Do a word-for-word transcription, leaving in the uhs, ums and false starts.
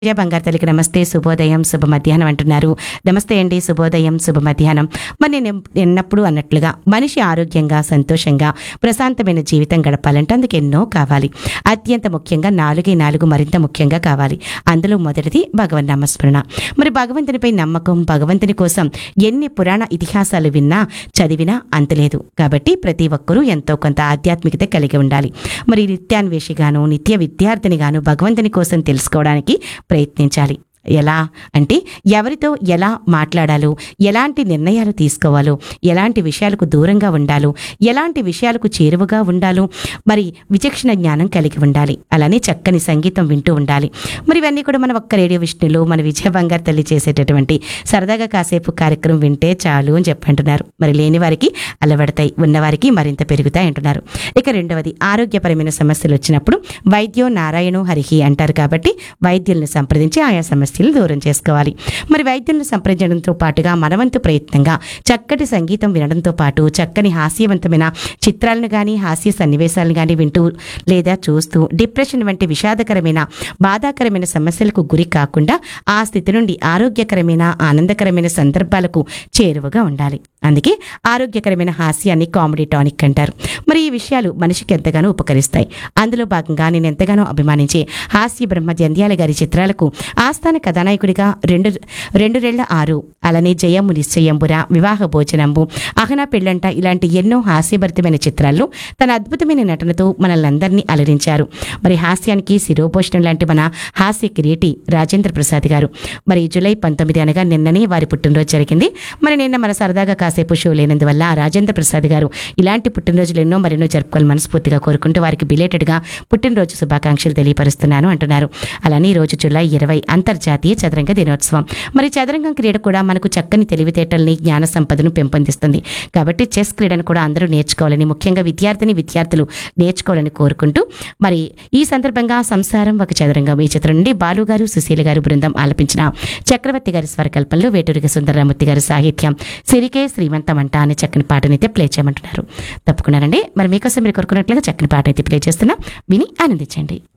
విజయ బంగారు తల్లికి నమస్తే, శుభోదయం, శుభ మధ్యాహ్నం అంటున్నారు. నమస్తే అండి, శుభోదయం, శుభ మధ్యాహ్నం. మరి నేను ఎన్నప్పుడు అన్నట్లుగా మనిషి ఆరోగ్యంగా, సంతోషంగా, ప్రశాంతమైన జీవితం గడపాలంటే అందుకు ఎన్నో కావాలి. అత్యంత ముఖ్యంగా నాలుగే నాలుగు మరింత ముఖ్యంగా కావాలి. అందులో మొదటిది భగవన్ నామస్మరణ. మరి భగవంతునిపై నమ్మకం, భగవంతుని కోసం ఎన్ని పురాణ ఇతిహాసాలు విన్నా, చదివినా అంతలేదు. కాబట్టి ప్రతి ఒక్కరూ ఎంతో కొంత ఆధ్యాత్మికత కలిగి ఉండాలి. మరి నిత్యాన్వేషిగాను, నిత్య విద్యార్థినిగాను భగవంతుని కోసం తెలుసుకోవడానికి ప్రయత్నించాలి. ఎలా అంటే ఎవరితో ఎలా మాట్లాడాలో, ఎలాంటి నిర్ణయాలు తీసుకోవాలో, ఎలాంటి విషయాలకు దూరంగా ఉండాలో, ఎలాంటి విషయాలకు చేరువగా ఉండాలో, మరి విచక్షణ జ్ఞానం కలిగి ఉండాలి. అలానే చక్కని సంగీతం వింటూ ఉండాలి. మరి ఇవన్నీ కూడా మన ఒక్క రేడియో విష్ణులో మన విజయ బంగారు తల్లి చేసేటటువంటి సరదాగా కాసేపు కార్యక్రమం వింటే చాలు అని చెప్పంటున్నారు. మరి లేని వారికి అలవడతాయి, ఉన్నవారికి మరింత పెరుగుతాయి అంటున్నారు. ఇక రెండవది, ఆరోగ్యపరమైన సమస్యలు వచ్చినప్పుడు వైద్యో నారాయణో హరిహి అంటారు. కాబట్టి వైద్యులను సంప్రదించి ఆయా సమస్యలు దూరం చేసుకోవాలి. మరి వైద్యులను సంప్రదించడంతో పాటుగా మనవంతు ప్రయత్నంగా చక్కటి సంగీతం వినడంతో పాటు చక్కని హాస్యవంతమైన చిత్రాలను కానీ, హాస్య సన్నివేశాలను కానీ వింటూ లేదా చూస్తూ డిప్రెషన్ వంటి విషాదకరమైన, బాధాకరమైన సమస్యలకు గురి కాకుండా ఆ స్థితి నుండి ఆరోగ్యకరమైన, ఆనందకరమైన సందర్భాలకు చేరువగా ఉండాలి. అందుకే ఆరోగ్యకరమైన హాస్యాన్ని కామెడీ టానిక్ అంటారు. మరి ఈ విషయాలు మనిషికి ఎంతగానో ఉపకరిస్తాయి. అందులో భాగంగా నేను ఎంతగానో అభిమానించే హాస్య బ్రహ్మ జంధ్యాల గారి చిత్రాలకు ఆస్థాన కథానాయకుడిగా రెండు రెండు రెళ్ల ఆరు, అలానే జయము నిశ్చయంబుర, వివాహ భోజనంబు, అహనా పెళ్ళంట ఇలాంటి ఎన్నో హాస్యభరితమైన చిత్రాల్లో తన అద్భుతమైన నటనతో మనల్నందరినీ అలరించారు. మరి హాస్యానికి శిరోభూషణం లాంటి మన హాస్య కిరీటి రాజేంద్ర ప్రసాద్ గారు. మరి జూలై పంతొమ్మిది అనగా నిన్ననే వారి పుట్టినరోజు జరిగింది. మరి నిన్న మన సరదాగా కాసేపు షో లేనందువల్ల రాజేంద్ర ప్రసాద్ గారు ఇలాంటి పుట్టినరోజులు ఎన్నో మరెన్నో జరుపుకోవాలి మనస్ఫూర్తిగా కోరుకుంటూ వారికి బిలేటెడ్గా పుట్టినరోజు శుభాకాంక్షలు తెలియపరుస్తున్నాను అంటున్నారు. అలానే ఈ రోజు జూలై ఇరవై అంతర్జాతీయ చదరంగ దినోత్సవం. మరి చదరంగం క్రీడ కూడా మనకు చక్కని తెలివితేటల్ని, జ్ఞాన సంపదను పెంపొందిస్తుంది. కాబట్టి చెస్ క్రీడను కూడా అందరూ నేర్చుకోవాలని, ముఖ్యంగా విద్యార్థిని విద్యార్థులు నేర్చుకోవాలని కోరుకుంటూ మరి ఈ సందర్భంగా సంసారం ఒక చదరంగం ఈ చిత్రం నుండి బాలు గారు, సుశీల గారు బృందం ఆలపించిన చక్రవర్తి గారి స్వరకల్పంలో వేటూరిగా సుందరరామూర్తి గారి సాహిత్యం, సిరికే శ్రీమంతం అంట అనే చక్కని పాటనైతే ప్లే చేయమంటున్నారు. తప్పుకున్నారండి. మరి మీకోసం మీరు కోరుకున్నట్లుగా చక్కని పాట అయితే ప్లే చేస్తున్నా, విని ఆనందించండి.